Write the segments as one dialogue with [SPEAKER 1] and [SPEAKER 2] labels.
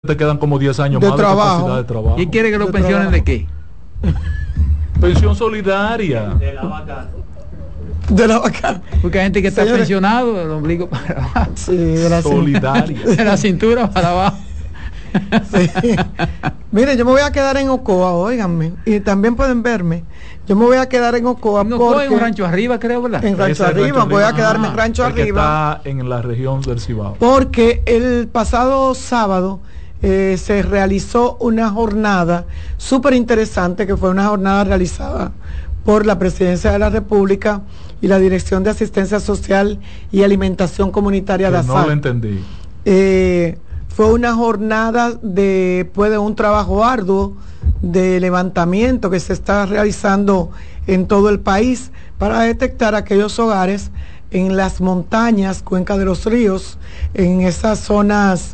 [SPEAKER 1] te quedan como 10 años
[SPEAKER 2] de
[SPEAKER 1] más
[SPEAKER 2] trabajo.
[SPEAKER 1] de capacidad de trabajo.
[SPEAKER 3] ¿Y quiere que lo
[SPEAKER 2] De
[SPEAKER 3] pensionen
[SPEAKER 2] trabajo.
[SPEAKER 3] de qué?
[SPEAKER 1] Pensión solidaria.
[SPEAKER 2] De la vaca.
[SPEAKER 3] Porque hay gente que está
[SPEAKER 2] Señores.
[SPEAKER 3] pensionado, el ombligo para abajo,
[SPEAKER 2] Sí, de la
[SPEAKER 1] Solidaria.
[SPEAKER 3] de la cintura para abajo.
[SPEAKER 2] Sí. Mire, yo me voy a quedar en Ocoa, óiganme, y también pueden verme. Yo me voy a quedar en Ocoa
[SPEAKER 3] No,
[SPEAKER 2] porque
[SPEAKER 3] en un rancho arriba, creo, ¿verdad?
[SPEAKER 2] en Rancho
[SPEAKER 1] Ese es
[SPEAKER 2] Arriba, voy a quedarme en
[SPEAKER 3] Ah,
[SPEAKER 2] Rancho
[SPEAKER 1] el que
[SPEAKER 2] Arriba,
[SPEAKER 1] está en la región del Cibao.
[SPEAKER 2] porque el pasado sábado se realizó una jornada súper interesante, que fue una jornada realizada por la Presidencia de la República y la Dirección de Asistencia Social y Alimentación Comunitaria
[SPEAKER 1] Que
[SPEAKER 2] de
[SPEAKER 1] no
[SPEAKER 2] ASAL.
[SPEAKER 1] lo entendí.
[SPEAKER 2] Fue una jornada después de un trabajo arduo de levantamiento que se está realizando en todo el país para detectar aquellos hogares en las montañas, cuenca de los ríos, en esas zonas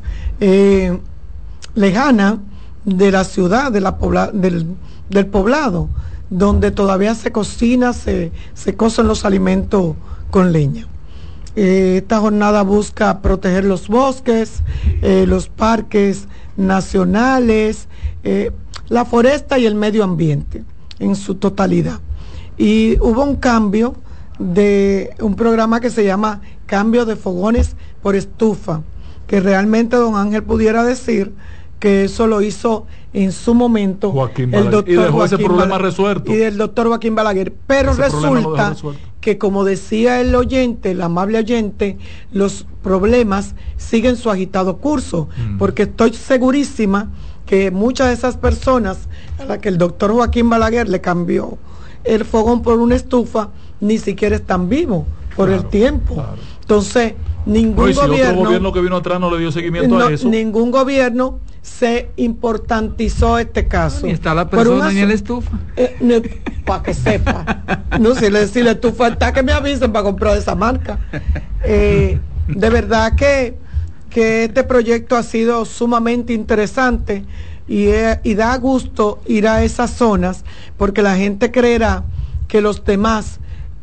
[SPEAKER 2] lejanas de la ciudad, del poblado, donde todavía se cocina, se cocen los alimentos con leña. Esta jornada busca proteger los bosques, los parques nacionales, la foresta y el medio ambiente en su totalidad. Y hubo un cambio de un programa que se llama Cambio de Fogones por Estufa, que realmente don Ángel pudiera decir que eso lo hizo en su momento
[SPEAKER 1] Joaquín
[SPEAKER 2] el
[SPEAKER 1] Balaguer.
[SPEAKER 2] doctor
[SPEAKER 1] Y dejó ese
[SPEAKER 2] Joaquín
[SPEAKER 1] problema
[SPEAKER 2] Balaguer
[SPEAKER 1] resuelto.
[SPEAKER 2] y del doctor Joaquín Balaguer. Pero
[SPEAKER 1] Ese problema lo dejó
[SPEAKER 2] resulta
[SPEAKER 1] resuelto.
[SPEAKER 2] que, como decía el oyente, el amable oyente, los problemas siguen su agitado curso, porque estoy segurísima que muchas de esas personas a las que el doctor Joaquín Balaguer le cambió el fogón por una estufa, ni siquiera están vivos por el tiempo.
[SPEAKER 1] Claro.
[SPEAKER 2] Entonces, ningún
[SPEAKER 1] Oye, si otro
[SPEAKER 2] gobierno,
[SPEAKER 1] gobierno que vino atrás no le dio seguimiento a eso.
[SPEAKER 2] ningún gobierno se importantizó este caso.
[SPEAKER 3] Y está la
[SPEAKER 2] Por
[SPEAKER 3] persona
[SPEAKER 2] una
[SPEAKER 3] en el
[SPEAKER 2] so-
[SPEAKER 3] estufa.
[SPEAKER 2] para que sepa. No, si la estufa está, que me avisen para comprar esa marca. De verdad que este proyecto ha sido sumamente interesante y da gusto ir a esas zonas, porque la gente creerá que los demás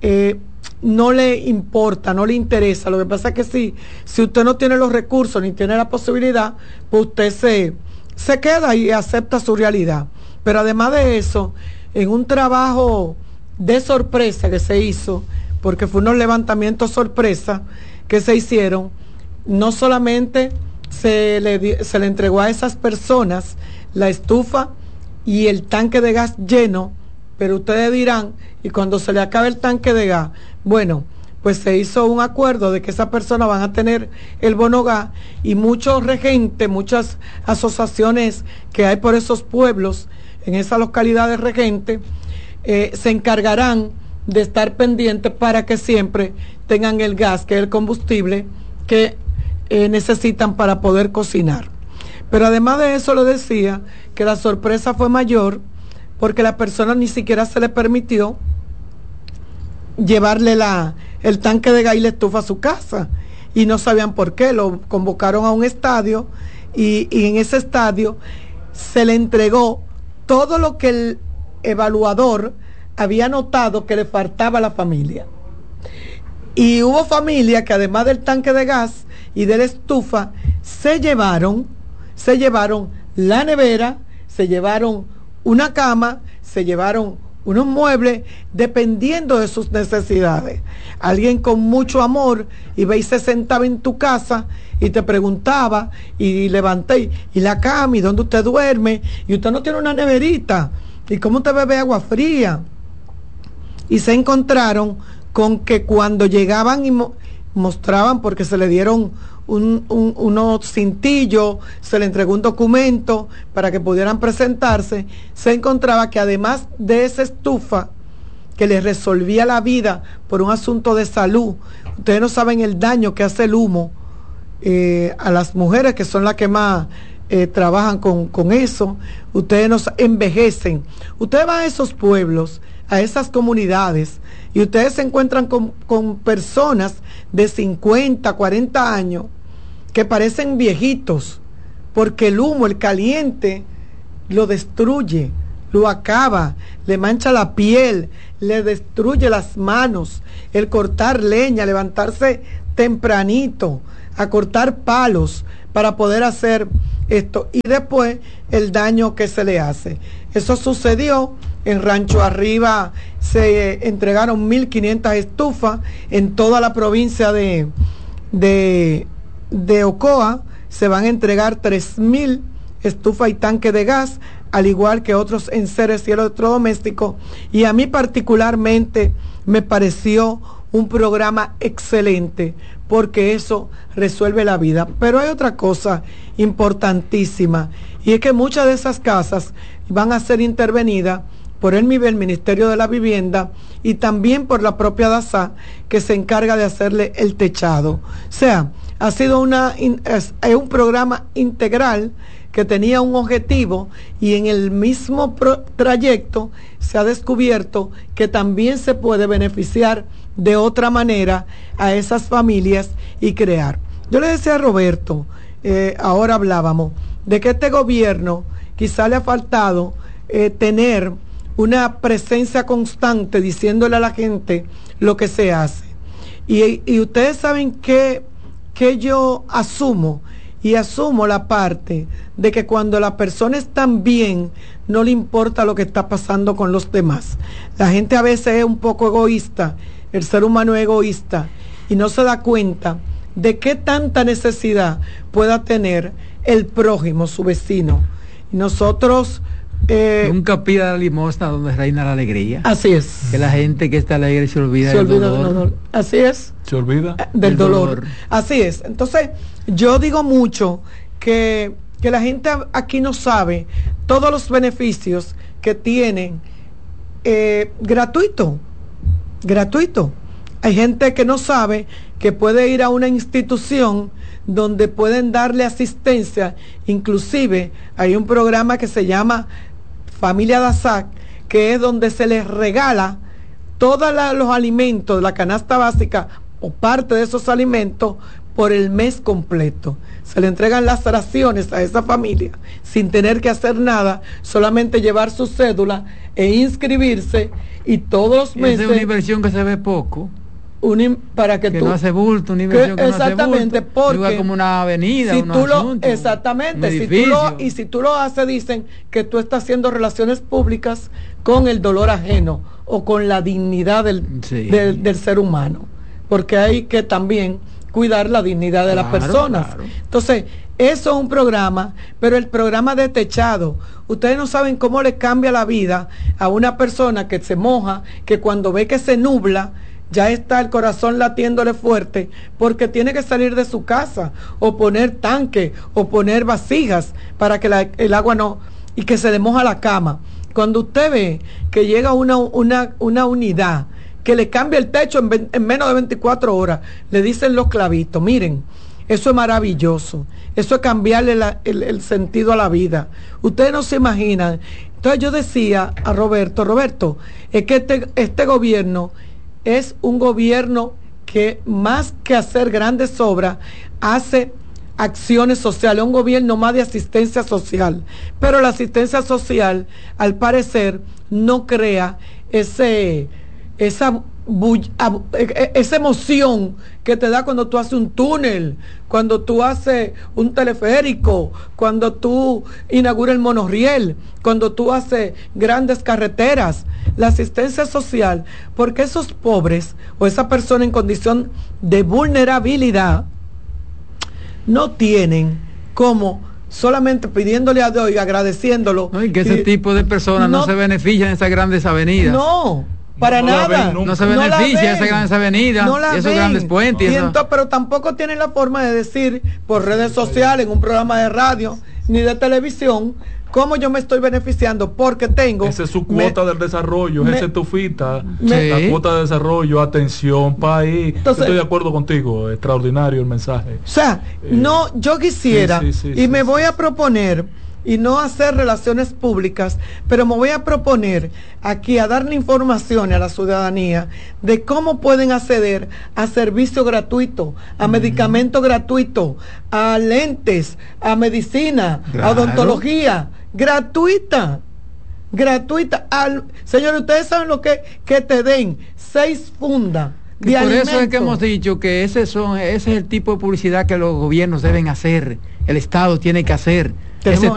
[SPEAKER 2] no le importa, no le interesa. Lo que pasa es que si usted no tiene los recursos ni tiene la posibilidad, pues usted se queda y acepta su realidad. Pero además de eso, en un trabajo de sorpresa que se hizo, porque fue unos levantamientos sorpresa que se hicieron, no solamente se le entregó a esas personas la estufa y el tanque de gas lleno, pero ustedes dirán, y cuando se le acabe el tanque de gas, bueno, pues se hizo un acuerdo de que esas personas van a tener el bono gas, y muchos regentes, muchas asociaciones que hay por esos pueblos, en esas localidades regentes, se encargarán de estar pendientes para que siempre tengan el gas, que es el combustible que necesitan para poder cocinar. Pero además de eso, le decía que la sorpresa fue mayor, porque la persona ni siquiera se le permitió llevarle el tanque de gas y la estufa a su casa, y no sabían por qué. Lo convocaron a un estadio y en ese estadio se le entregó todo lo que el evaluador había notado que le faltaba a la familia. Y hubo familias que, además del tanque de gas y de la estufa, se llevaron la nevera, se llevaron una cama, se llevaron unos muebles, dependiendo de sus necesidades. Alguien con mucho amor iba y se sentaba en tu casa y te preguntaba, y levanté, y la cama, y dónde usted duerme, y usted no tiene una neverita, y cómo usted bebe agua fría. Y se encontraron con que cuando llegaban y mostraban, porque se le dieron unos cintillos, se le entregó un documento para que pudieran presentarse, se encontraba que además de esa estufa que les resolvía la vida por un asunto de salud, ustedes no saben el daño que hace el humo a las mujeres, que son las que más trabajan con eso. Ustedes nos envejecen. Ustedes van a esos pueblos, a esas comunidades, y ustedes se encuentran con personas de 50, 40 años que parecen viejitos, porque el humo, el caliente, lo destruye, lo acaba, le mancha la piel, le destruye las manos, el cortar leña, levantarse tempranito, a cortar palos para poder hacer esto, y después el daño que se le hace. Eso sucedió en Rancho Arriba. Se entregaron 1.500 estufas en toda la provincia de Ocoa. Se van a entregar 3.000 estufas y tanques de gas, al igual que otros enseres y electrodomésticos. Y a mí particularmente me pareció un programa excelente, porque eso resuelve la vida. Pero hay otra cosa importantísima, y es que muchas de esas casas van a ser intervenidas por el Ministerio de la Vivienda y también por la propia DASA, que se encarga de hacerle el techado. O sea, ha sido es un programa integral que tenía un objetivo, y en el mismo trayecto se ha descubierto que también se puede beneficiar de otra manera a esas familias y crear. Yo le decía a Roberto, ahora hablábamos de que este gobierno quizá le ha faltado tener una presencia constante diciéndole a la gente lo que se hace. Y ustedes saben que yo asumo la parte de que cuando las personas están bien, no le importa lo que está pasando con los demás. La gente a veces es un poco egoísta, el ser humano es egoísta, y no se da cuenta de qué tanta necesidad pueda tener el prójimo, su vecino. Y nosotros...
[SPEAKER 3] nunca pida la limosna donde reina la alegría.
[SPEAKER 2] Así es.
[SPEAKER 3] Que la gente que está alegre se olvida del dolor.
[SPEAKER 2] Así es.
[SPEAKER 1] Se olvida
[SPEAKER 2] del dolor. Así es. Entonces, yo digo mucho que la gente aquí no sabe todos los beneficios que tienen gratuito. Hay gente que no sabe que puede ir a una institución donde pueden darle asistencia. Inclusive hay un programa que se llama Familia DASAC, que es donde se les regala todos los alimentos de la canasta básica o parte de esos alimentos por el mes completo. Se le entregan las raciones a esa familia sin tener que hacer nada, solamente llevar su cédula e inscribirse, y todos los meses...
[SPEAKER 3] Es una inversión que se ve poco.
[SPEAKER 2] Para que tú
[SPEAKER 3] no hace bulto, una inversión que
[SPEAKER 2] exactamente,
[SPEAKER 3] no hace bulto,
[SPEAKER 2] porque
[SPEAKER 3] como una avenida,
[SPEAKER 2] si
[SPEAKER 3] un
[SPEAKER 2] tú
[SPEAKER 3] asunto,
[SPEAKER 2] exactamente,
[SPEAKER 3] un
[SPEAKER 2] si tú lo haces, dicen que tú estás haciendo relaciones públicas con el dolor ajeno o con la dignidad del ser humano, porque hay que también cuidar la dignidad de las personas. Claro. Entonces, eso es un programa, pero el programa de techado, ustedes no saben cómo le cambia la vida a una persona que se moja, que cuando ve que se nubla, ya está el corazón latiéndole fuerte, porque tiene que salir de su casa, o poner tanque, o poner vasijas, para que el agua no, y que se le moja la cama. Cuando usted ve que llega una unidad, que le cambia el techo en menos de 24 horas, le dicen los clavitos, miren, eso es maravilloso, eso es cambiarle el sentido a la vida. Ustedes no se imaginan. Entonces yo decía a Roberto, es que este gobierno es un gobierno que más que hacer grandes obras, hace acciones sociales, un gobierno más de asistencia social. Pero la asistencia social, al parecer, no crea esa emoción que te da cuando tú haces un túnel, cuando tú haces un teleférico, cuando tú inauguras el monorriel, cuando tú haces grandes carreteras. La asistencia social, porque esos pobres o esa persona en condición de vulnerabilidad no tienen como solamente pidiéndole a Dios y agradeciéndolo.
[SPEAKER 3] No, y que ese tipo de personas no se benefician de esas grandes avenidas.
[SPEAKER 2] No, para nada.
[SPEAKER 3] No se beneficia de esas grandes avenidas, y esos grandes puentes.
[SPEAKER 2] Pero tampoco tienen la forma de decir por redes sociales, en un programa de radio ni de televisión, cómo yo me estoy beneficiando, porque tengo...
[SPEAKER 1] Esa es su cuota del desarrollo, esa es tu fita, la cuota de desarrollo, atención, país. Entonces, yo estoy de acuerdo contigo, extraordinario el mensaje.
[SPEAKER 2] O sea, yo quisiera, me voy a proponer, y no hacer relaciones públicas, pero me voy a proponer aquí a darle información a la ciudadanía de cómo pueden acceder a servicios gratuitos, a medicamentos gratuitos, a lentes, a medicina, a odontología, gratuita. Señores, ustedes saben lo que te den 6 fundas
[SPEAKER 3] Y por eso es que hemos dicho que ese es el tipo de publicidad que los gobiernos deben hacer, el Estado tiene que hacer.